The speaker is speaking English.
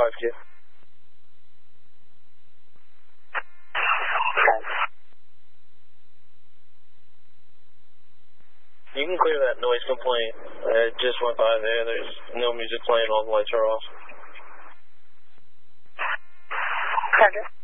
5Q. You can clear that noise complaint. It just went by there. There's no music playing. All the lights are off. Roger.